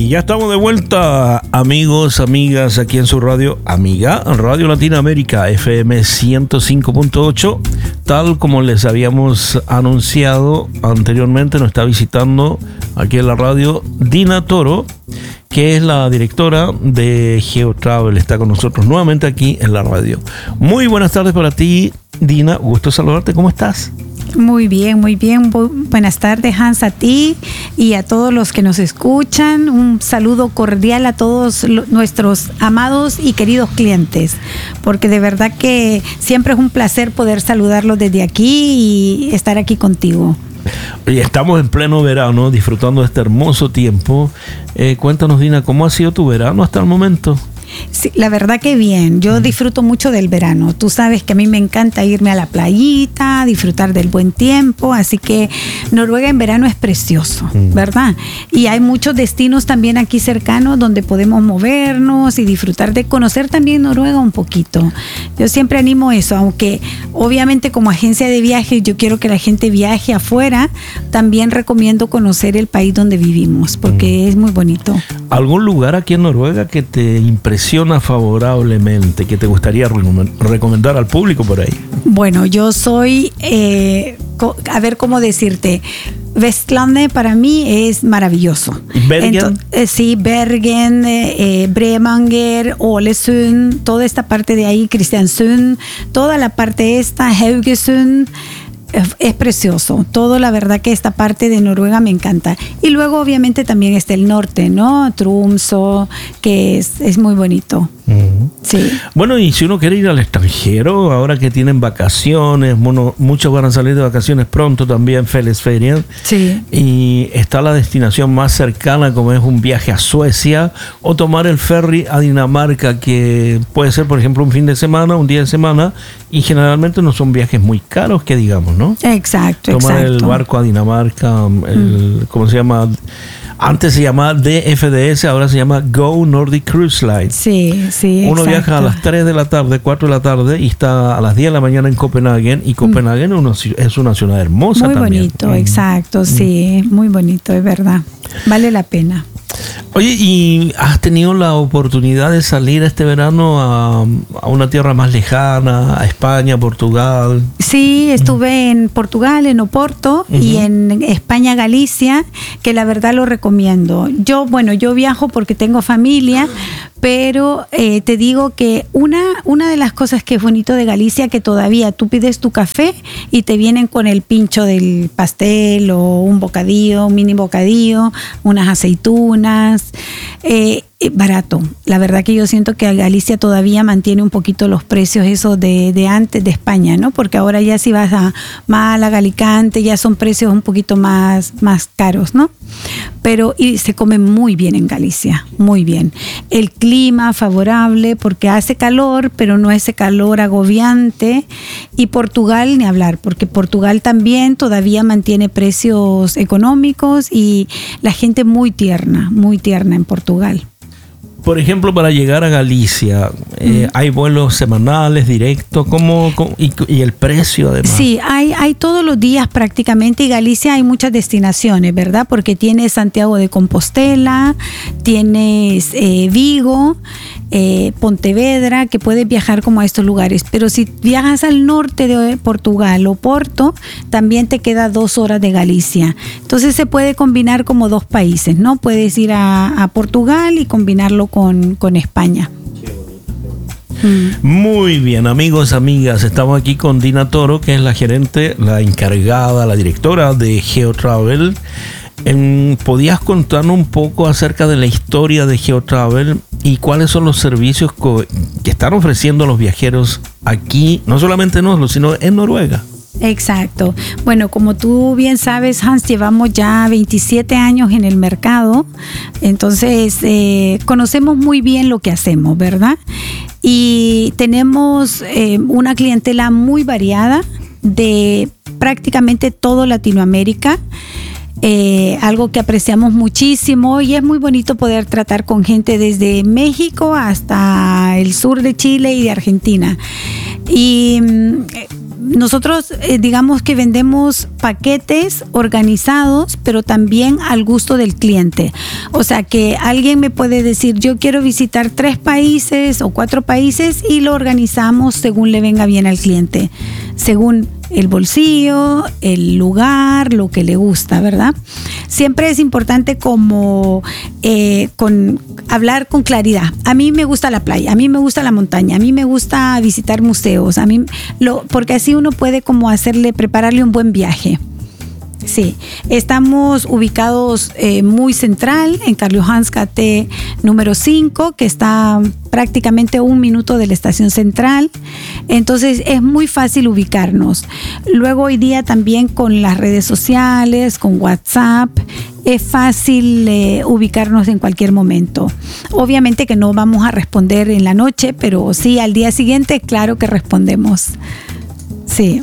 Y ya estamos de vuelta, amigos, amigas, aquí en su radio, amiga, Radio Latinoamérica, FM 105.8. Tal como les habíamos anunciado anteriormente, nos está visitando aquí en la radio Dina Toro, que es la directora de GeoTravel. Está con nosotros nuevamente aquí en la radio. Muy buenas tardes para ti, Dina. Gusto saludarte. ¿Cómo estás? Muy bien, muy bien. Buenas tardes, Hans, a ti y a todos los que nos escuchan. Un saludo cordial a todos nuestros amados y queridos clientes, porque de verdad que siempre es un placer poder saludarlos desde aquí y estar aquí contigo. Oye, estamos en pleno verano, disfrutando de este hermoso tiempo. Cuéntanos, Dina, ¿cómo ha sido tu verano hasta el momento? Sí, la verdad que bien. Yo disfruto mucho del verano. Tú sabes que a mí me encanta irme a la playita, disfrutar del buen tiempo, así que Noruega en verano es precioso, ¿verdad? Y hay muchos destinos también aquí cercanos donde podemos movernos y disfrutar de conocer también Noruega un poquito. Yo siempre animo eso, aunque obviamente como agencia de viajes yo quiero que la gente viaje afuera, también recomiendo conocer el país donde vivimos, porque es muy bonito. ¿Algún lugar aquí en Noruega que te impresiona favorablemente, que te gustaría recomendar al público por ahí? Bueno, yo soy, a ver cómo decirte, Vestlandet para mí es maravilloso. ¿Bergen? Sí, Bergen, Bremanger, Ålesund, toda esta parte de ahí, Kristiansund, toda la parte esta, Haugesund. Es precioso, todo, la verdad que esta parte de Noruega me encanta. Y luego obviamente también está el norte, ¿no? Tromsø, que es muy bonito. Sí. Bueno, y si uno quiere ir al extranjero, ahora que tienen vacaciones, muchos van a salir de vacaciones pronto también, Fellesferien. Sí. Y está la destinación más cercana, como es un viaje a Suecia, o tomar el ferry a Dinamarca, que puede ser, por ejemplo, un fin de semana, un día de semana, y generalmente no son viajes muy caros, que digamos, ¿no? Exacto, tomar exacto. el barco a Dinamarca, ¿cómo se llama? Antes se llamaba DFDS, ahora se llama Go Nordic Cruise Line. Sí, sí, Uno exacto. viaja a las 3 de la tarde, 4 de la tarde, y está a las 10 de la mañana en Copenhague, y Copenhague es una ciudad hermosa muy también. Muy bonito, exacto, sí, muy bonito, es verdad. Vale la pena. Oye, ¿y has tenido la oportunidad de salir este verano a una tierra más lejana, a España, Portugal? Sí, estuve en Portugal, en Oporto, y en España, Galicia, que la verdad lo recomiendo. Yo viajo porque tengo familia, pero te digo que una de las cosas que es bonito de Galicia, que todavía tú pides tu café y te vienen con el pincho del pastel o un bocadillo, un mini bocadillo, unas aceitunas, barato. La verdad que yo siento que Galicia todavía mantiene un poquito los precios esos de antes de España, ¿no? Porque ahora ya si vas a Málaga, Alicante, ya son precios un poquito más caros, ¿no? Pero y se come muy bien en Galicia, muy bien. El clima favorable porque hace calor, pero no ese calor agobiante. Y Portugal, ni hablar, porque Portugal también todavía mantiene precios económicos y la gente muy tierna en Portugal. Por ejemplo, para llegar a Galicia, ¿hay vuelos semanales, directos? ¿Y el precio además? Sí, hay todos los días prácticamente, y Galicia hay muchas destinaciones, ¿verdad? Porque tienes Santiago de Compostela, tienes Vigo, Pontevedra, que puedes viajar como a estos lugares. Pero si viajas al norte de Portugal o Porto, también te queda 2 horas de Galicia. Entonces se puede combinar como 2 países, ¿no? Puedes ir a Portugal y combinarlo con España. Muy bien, amigos, amigas, estamos aquí con Dina Toro, que es la gerente, la encargada, la directora de GeoTravel. ¿Podías contarnos un poco acerca de la historia de GeoTravel y cuáles son los servicios que están ofreciendo a los viajeros aquí, no solamente en Oslo, sino en Noruega? Exacto. Bueno, como tú bien sabes, Hans, llevamos ya 27 años en el mercado, entonces conocemos muy bien lo que hacemos, ¿verdad? Y tenemos una clientela muy variada de prácticamente todo Latinoamérica. Algo que apreciamos muchísimo, y es muy bonito poder tratar con gente desde México hasta el sur de Chile y de Argentina. Y nosotros digamos que vendemos paquetes organizados, pero también al gusto del cliente. O sea que alguien me puede decir, yo quiero visitar 3 países o 4 países y lo organizamos según le venga bien al cliente, según el bolsillo, el lugar, lo que le gusta, ¿verdad? Siempre es importante como hablar con claridad. A mí me gusta la playa, a mí me gusta la montaña, a mí me gusta visitar museos, porque así uno puede como prepararle un buen viaje. Sí, estamos ubicados muy central en Karl Johans gate número 5, que está prácticamente 1 minuto de la estación central. Entonces es muy fácil ubicarnos. Luego hoy día también con las redes sociales, con WhatsApp, es fácil ubicarnos en cualquier momento. Obviamente que no vamos a responder en la noche, pero sí al día siguiente, claro que respondemos. Sí.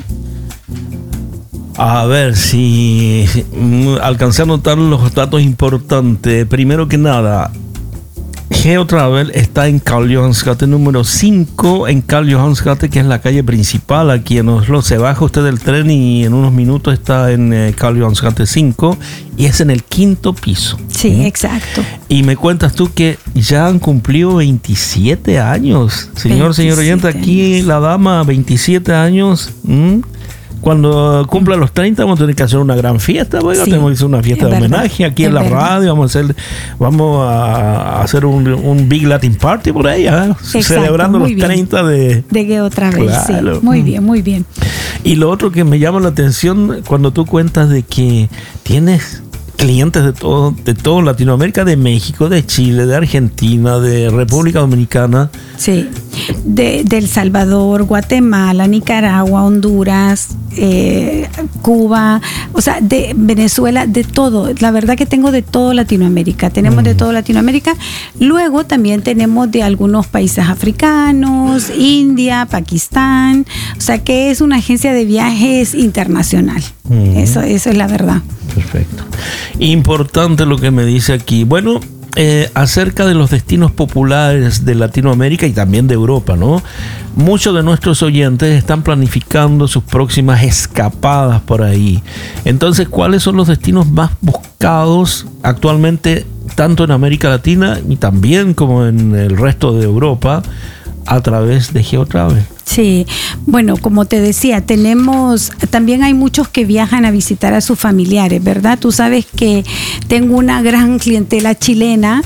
A ver si alcancé a notar los datos importantes. Primero que nada, GeoTravel está en Karl Johans gate número 5, en Karl Johans gate, que es la calle principal aquí en Oslo. Se baja usted del tren y en unos minutos está en Karl Johans gate 5 y es en el 5º piso. Sí, exacto. Y me cuentas tú que ya han cumplido 27 años. Señor oyente, aquí la dama, 27 años. Cuando cumpla los 30 vamos a tener que hacer una gran fiesta, tenemos que hacer una fiesta de homenaje aquí en la radio, vamos a hacer un Big Latin Party por ahí, celebrando los 30 de GeoTravel. Claro. Sí, muy bien, muy bien. Y lo otro que me llama la atención cuando tú cuentas de que tienes clientes de todo Latinoamérica, de México, de Chile, de Argentina, de República Dominicana. Sí, de El Salvador, Guatemala, Nicaragua, Honduras, Cuba, o sea, de Venezuela, de todo. La verdad que tengo de todo Latinoamérica. Tenemos de todo Latinoamérica. Luego también tenemos de algunos países africanos, India, Pakistán. O sea que es una agencia de viajes internacional. Eso es la verdad. Perfecto. Importante lo que me dice aquí. Bueno, acerca de los destinos populares de Latinoamérica y también de Europa, ¿no? Muchos de nuestros oyentes están planificando sus próximas escapadas por ahí. Entonces, ¿cuáles son los destinos más buscados actualmente, tanto en América Latina y también como en el resto de Europa, a través de GeoTravel? Sí, bueno, como te decía, también hay muchos que viajan a visitar a sus familiares, ¿verdad? Tú sabes que tengo una gran clientela chilena,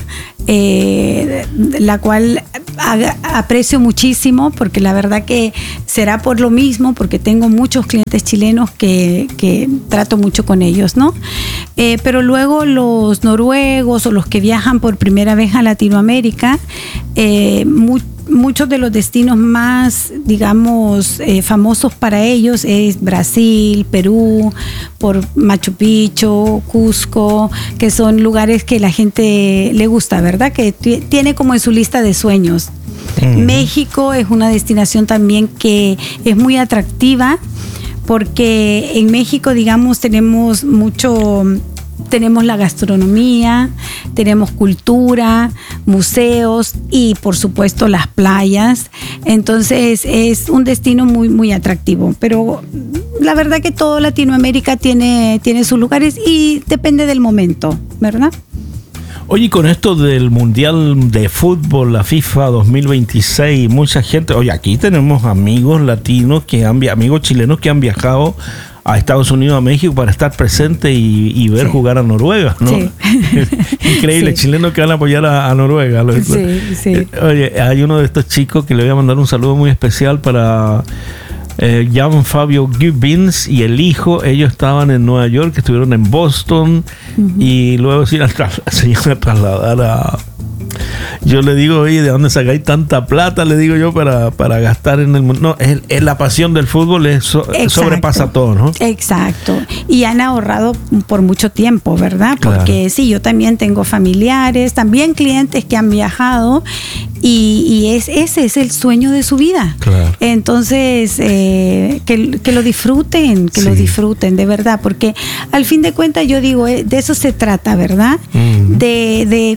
la cual aprecio muchísimo, porque la verdad que será por lo mismo, porque tengo muchos clientes chilenos que trato mucho con ellos, ¿no? Pero luego los noruegos o los que viajan por primera vez a Latinoamérica, muchos de los destinos más, digamos, famosos para ellos es Brasil, Perú, por Machu Picchu, Cusco, que son lugares que la gente le gusta, ¿verdad? Que tiene como en su lista de sueños. México es una destinación también que es muy atractiva, porque en México, digamos, tenemos la gastronomía, tenemos cultura, museos y por supuesto las playas. Entonces es un destino muy, muy atractivo. Pero la verdad que todo Latinoamérica tiene sus lugares y depende del momento, ¿verdad? Oye, con esto del Mundial de Fútbol, la FIFA 2026, mucha gente, aquí tenemos amigos latinos, amigos chilenos que han viajado a Estados Unidos, a México, para estar presente y ver jugar a Noruega, ¿no? Sí. Increíble, chilenos que van a apoyar a Noruega. Sí. Oye, hay uno de estos chicos que le voy a mandar un saludo muy especial para Jan Fabio Gibbins y el hijo. Ellos estaban en Nueva York, estuvieron en Boston y luego se iban a trasladar a... Yo le digo, oye, ¿de dónde sacáis tanta plata? Le digo yo para gastar en el mundo. No, es la pasión del fútbol, sobrepasa todo, ¿no? Exacto. Y han ahorrado por mucho tiempo, ¿verdad? Porque sí, yo también tengo familiares, también clientes que han viajado y ese es el sueño de su vida. Claro. Entonces, que lo disfruten, lo disfruten, de verdad, porque al fin de cuentas yo digo, de eso se trata, ¿verdad? De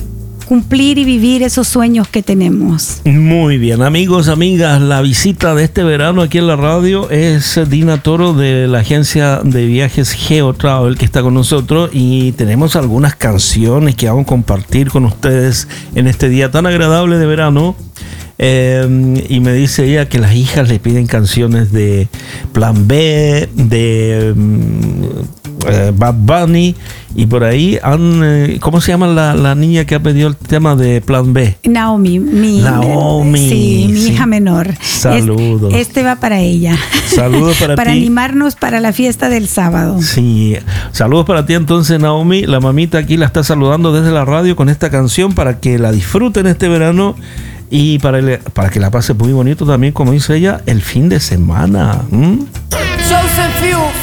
cumplir y vivir esos sueños que tenemos. Muy bien, amigos, amigas, la visita de este verano aquí en la radio es Dina Toro de la agencia de viajes GeoTravel, que está con nosotros, y tenemos algunas canciones que vamos a compartir con ustedes en este día tan agradable de verano. Y me dice ella que las hijas le piden canciones de Plan B, de Bad Bunny, y por ahí ¿cómo se llama la niña que ha pedido el tema de Plan B? Naomi, mi hija menor. Saludos. Este va para ella. Saludos para para ti. Animarnos para la fiesta del sábado. Sí, saludos para ti entonces, Naomi. La mamita aquí la está saludando desde la radio con esta canción para que la disfruten este verano. Y para que la pase muy bonito también, como dice ella, el fin de semana. Joseph Fiu.